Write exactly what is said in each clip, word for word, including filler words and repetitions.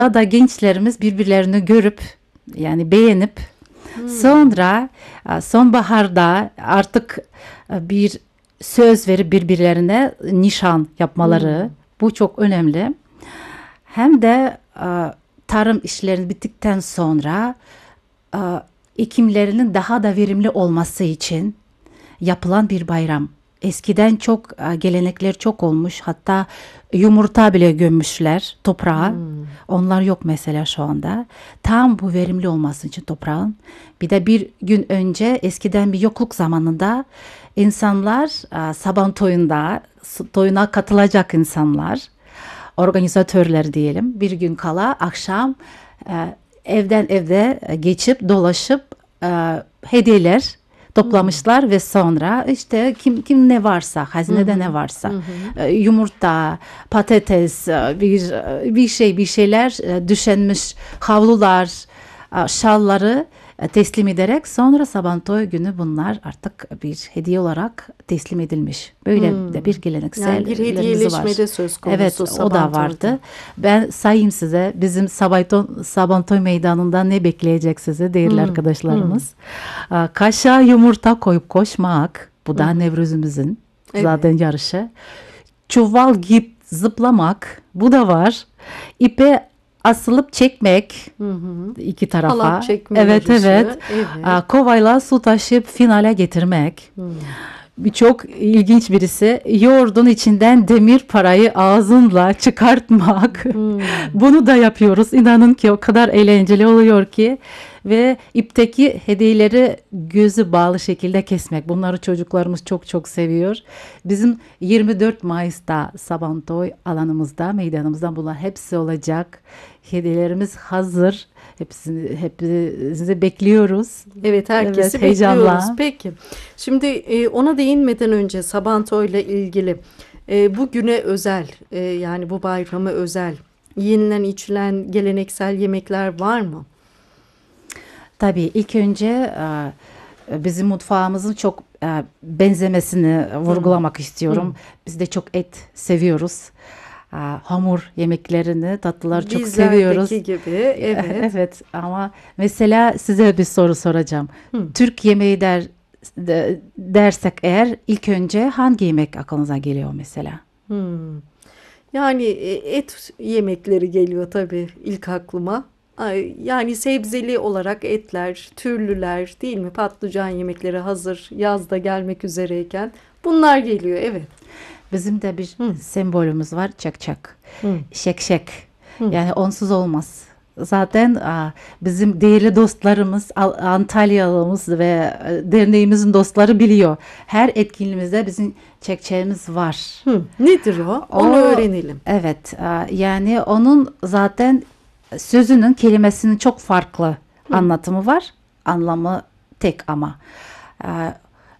da gençlerimiz birbirlerini görüp yani beğenip Hmm. sonra e, sonbaharda artık e, bir söz verip birbirlerine nişan yapmaları Hmm. bu çok önemli. Hem de e, tarım işleri bittikten sonra e, ekimlerinin daha da verimli olması için yapılan bir bayram. Eskiden çok e, gelenekler çok olmuş. Hatta yumurta bile gömmüşler toprağa. Hmm. Onlar yok mesela şu anda. Tam bu verimli olması için toprağın. Bir de bir gün önce eskiden bir yokluk zamanında insanlar e, Saban toyunda toyuna katılacak insanlar, organizatörler diyelim. Bir gün kala akşam e, evden evde geçip dolaşıp e, hediyeler toplamışlar ve sonra işte kim kim ne varsa, hazinede ne varsa e, yumurta, patates, e, bir e, bir şey bir şeyler e, düşünmüş havlular, e, şalları e, teslim ederek sonra Sabantoy günü bunlar artık bir hediye olarak teslim edilmiş. Böyle Hmm. de bir Yani geleneksellerimiz bir var. hediyeleşmede söz konusu Evet, o da Sabantoy'da. vardı. Ben sayayım size bizim Sabayton, Sabantoy Meydanı'nda ne bekleyecek sizi değerli Hmm. Hmm. arkadaşlarımız. Aa, Kaşığa yumurta koyup koşmak. Bu da Hmm. Nevruz'umuzun Evet. zaten yarışı. Çuval giyip zıplamak. Bu da var. İpe asılıp çekmek Hı hı. iki tarafa. Halat çekme Evet yarışı. evet. Evet. Aa, Kovayla su taşıyıp finale getirmek. Hmm. Bir çok ilginç birisi. Yoğurdun içinden demir parayı ağzınla çıkartmak. Hmm. Bunu da yapıyoruz. İnanın ki o kadar eğlenceli oluyor ki. Ve ipteki hediyeleri gözü bağlı şekilde kesmek. Bunları çocuklarımız çok çok seviyor. Bizim yirmi dört Mayıs'ta Sabantoy alanımızda, meydanımızda bunlar hepsi olacak. Hediyelerimiz hazır. Hepsini, hepinizi bekliyoruz. Evet, herkesi Evet, heyecanla. bekliyoruz. Peki. Şimdi e, ona değinmeden önce Sabantoy'la ilgili e, bu güne özel e, yani bu bayrama özel yenilen içilen geleneksel yemekler var mı? Tabii ilk önce e, bizim mutfağımızın çok e, benzemesini vurgulamak istiyorum. Biz de çok et seviyoruz. E, Hamur yemeklerini, tatlıları çok seviyoruz. Bizlerdeki gibi. Evet. Evet ama mesela size bir soru soracağım. Hı. Türk yemeği der de- dersek eğer ilk önce hangi yemek aklınıza geliyor mesela? Hmm. Yani e, et yemekleri geliyor tabii ilk aklıma. Ay, yani sebzeli olarak etler, türlüler değil mi? Patlıcan yemekleri hazır yazda gelmek üzereyken bunlar geliyor, evet. Bizim de bir Hı. sembolümüz var, çak çak. Hı. Şek şek. Hı. Yani onsuz olmaz. Zaten a, bizim değerli dostlarımız, Al- Antalyalımız ve e, derneğimizin dostları biliyor. Her etkinliğimizde bizim çekçeğimiz var. Hı. Nedir o? O- Onu öğrenelim. Evet, a, yani onun zaten sözünün, kelimesinin çok farklı anlatımı var. Anlamı tek ama. A,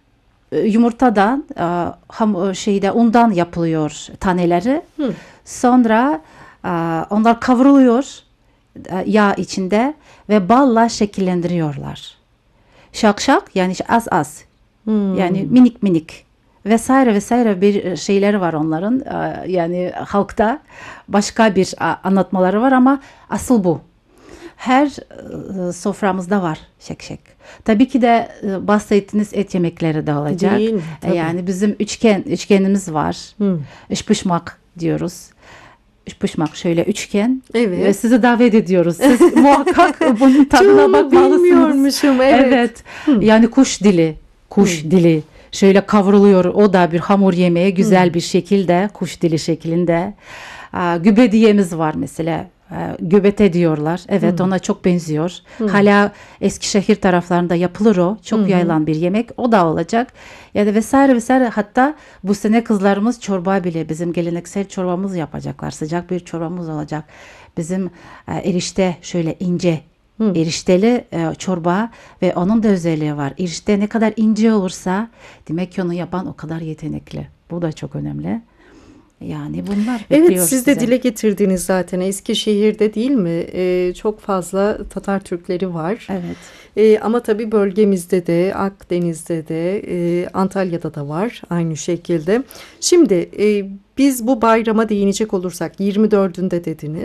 Yumurtadan, e, ham şeyde undan yapılıyor taneleri. Hı. Sonra e, onlar kavruluyor e, yağ içinde ve balla şekillendiriyorlar. Şak şak yani az az Hmm. yani minik minik vesaire vesaire bir şeyleri var onların. E, Yani halkta başka bir a, anlatmaları var ama asıl bu. Her e, soframızda var şek şek. Tabii ki de e, bahsettiğiniz et yemekleri de olacak. Değil mi? E, Tabii. Yani bizim üçgen üçgenimiz var. Hı. Işpışmak diyoruz. Işpışmak şöyle üçgen. Evet. Ve sizi davet ediyoruz. Siz muhakkak bunun tadına Çoğunu bakmalısınız. bilmiyormuşum, evet. Evet. Yani kuş dili. Kuş dili. Şöyle kavruluyor. O da bir hamur yemeği güzel bir şekilde. Kuş dili şeklinde. Aa, gübediyemiz var mesela. Aa, Göbete diyorlar. Evet ona çok benziyor. Hala Eskişehir taraflarında yapılır o. Çok yayılan bir yemek. O da olacak. Yani vesaire vesaire. Hatta bu sene kızlarımız çorba bile bizim geleneksel çorbamız yapacaklar. Sıcak bir çorbamız olacak. Bizim e, erişte şöyle ince erişteli e, çorba ve onun da özelliği var. Erişte ne kadar ince olursa demek ki onu yapan o kadar yetenekli. Bu da çok önemli. Yani bunlar Evet, bekliyor siz de size. dile getirdiniz zaten Eskişehir'de değil mi? Ee, çok fazla Tatar Türkleri var. Evet. Ee, ama tabii bölgemizde de Akdeniz'de de e, Antalya'da da var aynı şekilde. Şimdi e, biz bu bayrama değinecek olursak yirmi dördünde dediniz.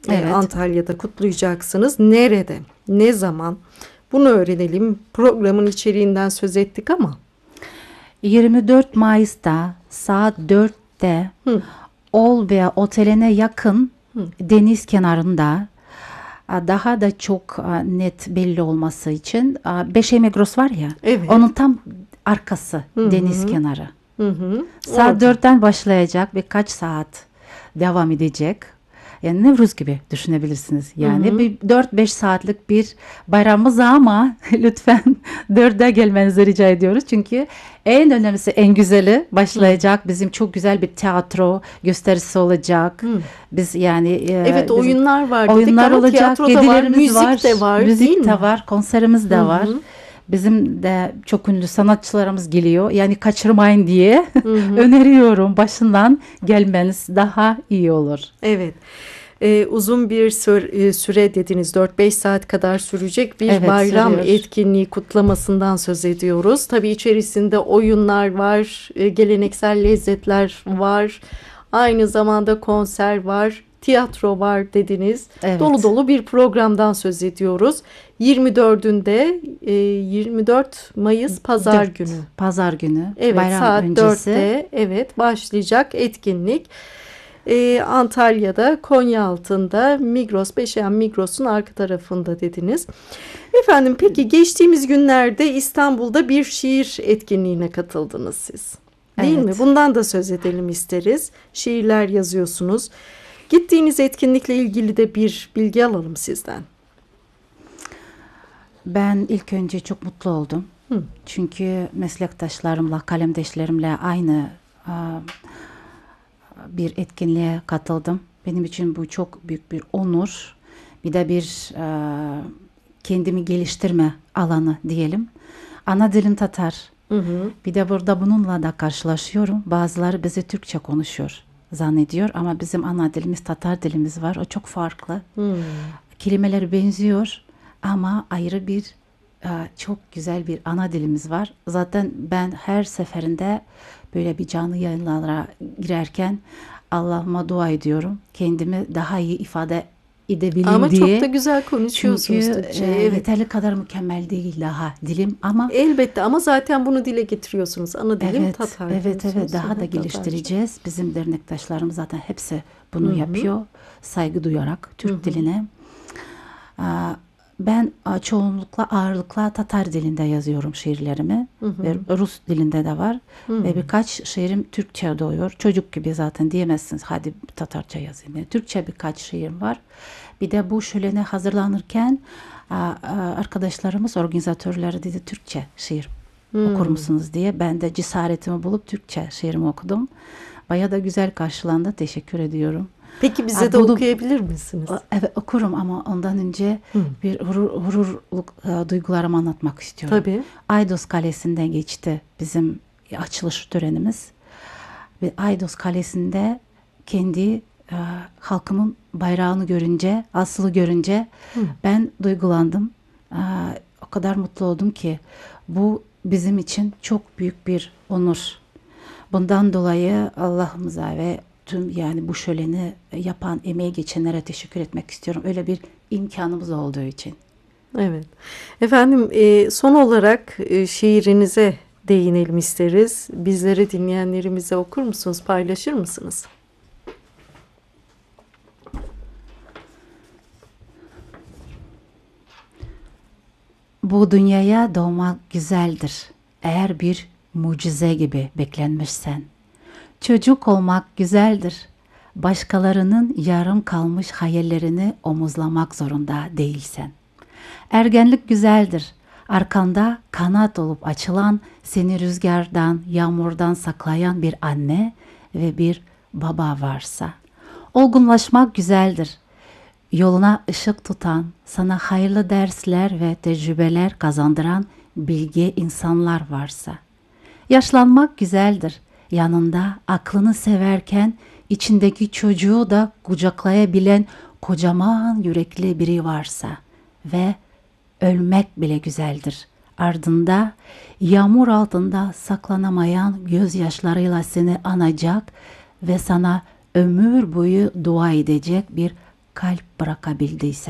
e, Evet. Antalya'da kutlayacaksınız. Nerede, ne zaman? Bunu öğrenelim. Programın içeriğinden söz ettik ama. yirmi dört Mayıs'ta saat dörtte Hı. Ol veya oteline yakın Hı. deniz kenarında, a, daha da çok a, net belli olması için a, Beşe Migros var ya, Evet. onun tam arkası Hı hı. deniz kenarı. Hı hı. Saat Orada. dörtten başlayacak ve kaç saat devam edecek. Yani Nevruz gibi düşünebilirsiniz. Yani Hı hı. bir dört beş saatlik bir bayramımız ama lütfen dörde gelmenizi rica ediyoruz. Çünkü en önemlisi, en güzeli başlayacak. Bizim çok güzel bir tiyatro gösterisi olacak. Hı. Biz yani e, Evet, bizim oyunlar var dedik oyunlar ama olacak, tiyatro da var, gedilerimiz müzik var, de var, müzik değil de mi? var, konserimiz de Hı var. hı. Bizim de çok ünlü sanatçılarımız geliyor. Yani kaçırmayın diye Hı hı. öneriyorum. Başından gelmeniz daha iyi olur. Evet. Ee, uzun bir süre, süre dediniz, dört beş saat kadar sürecek bir Evet, bayram sürüyor. etkinliği kutlamasından söz ediyoruz. Tabii içerisinde oyunlar var, e, geleneksel lezzetler var, aynı zamanda konser var, tiyatro var dediniz. Evet. Dolu dolu bir programdan söz ediyoruz. yirmi dördünde e, yirmi dört Mayıs Pazar Dört, günü. Pazar günü. Evet, bayram saat öncesi. dörtte evet başlayacak etkinlik. Ee, Antalya'da, Konyaaltı'nda, Migros, Beşeğen Migros'un arka tarafında dediniz. Efendim, peki geçtiğimiz günlerde İstanbul'da bir şiir etkinliğine katıldınız siz. Değil Evet. mi? Bundan da söz edelim isteriz. Şiirler yazıyorsunuz. Gittiğiniz etkinlikle ilgili de bir bilgi alalım sizden. Ben ilk önce çok mutlu oldum. Hı. Çünkü meslektaşlarımla, kalemdeşlerimle aynı a, bir etkinliğe katıldım. Benim için bu çok büyük bir onur. Bir de bir a, kendimi geliştirme alanı diyelim. Ana dilim Tatar. Hı hı. Bir de burada bununla da karşılaşıyorum. Bazıları bizi Türkçe konuşuyor zannediyor ama bizim ana dilimiz Tatar dilimiz var. O çok farklı. Hı. Kelimeler benziyor ama ayrı bir e, çok güzel bir ana dilimiz var. Zaten ben her seferinde böyle bir canlı yayınlara girerken Allah'ıma dua ediyorum. Kendimi daha iyi ifade edebileyim Ama diye. çok da güzel konuşuyorsunuz Çünkü Türkçe. e, Evet. yeterli kadar mükemmel değil daha dilim ama Elbette ama zaten bunu dile getiriyorsunuz. Ana dilim evet, Tatar. evet, diyorsunuz. evet daha da Tatarca. geliştireceğiz. Bizim dernektaşlarımız zaten hepsi bunu Hı hı. yapıyor. Saygı duyarak Türk Hı hı. diline. Aa, Ben a, çoğunlukla ağırlıkla Tatar dilinde yazıyorum şiirlerimi. Hı hı. Ve Rus dilinde de var. Hı. Ve birkaç şiirim Türkçe doğuyor. Çocuk gibi zaten diyemezsiniz. Hadi Tatarca yazayım. Yani Türkçe birkaç şiirim var. Bir de bu şölene hazırlanırken a, a, arkadaşlarımız, organizatörleri dedi Türkçe şiir Hmm. okur musunuz diye. Ben de cesaretimi bulup Türkçe şiirimi okudum. Bayağı da güzel karşılandı. Teşekkür ediyorum. Peki bize Aa, de bunu- okuyabilir misiniz? Evet okurum ama ondan önce Hı. bir hurur, hururluk e, duygularımı anlatmak istiyorum. Tabii. Aydos Kalesi'nden geçti bizim açılış törenimiz. Ve Aydos Kalesi'nde kendi e, halkımın bayrağını görünce, asılı görünce Hı. ben duygulandım. E, o kadar mutlu oldum ki bu bizim için çok büyük bir onur. Bundan dolayı Allah'ımıza ve tüm yani bu şöleni yapan, emeği geçenlere teşekkür etmek istiyorum. Öyle bir imkanımız olduğu için. Evet. Efendim e, son olarak e, şiirinize değinelim isteriz. Bizleri dinleyenlerimize okur musunuz, paylaşır mısınız? Bu dünyaya doğmak güzeldir. Eğer bir mucize gibi beklenmişsen. Çocuk olmak güzeldir. Başkalarının yarım kalmış hayallerini omuzlamak zorunda değilsen. Ergenlik güzeldir. Arkanda kanat olup açılan, seni rüzgardan, yağmurdan saklayan bir anne ve bir baba varsa. Olgunlaşmak güzeldir. Yoluna ışık tutan, sana hayırlı dersler ve tecrübeler kazandıran bilge insanlar varsa. Yaşlanmak güzeldir. Yanında aklını severken içindeki çocuğu da kucaklayabilen kocaman yürekli biri varsa ve ölmek bile güzeldir. Ardında yağmur altında saklanamayan gözyaşlarıyla seni anacak ve sana ömür boyu dua edecek bir kalp bırakabildiyse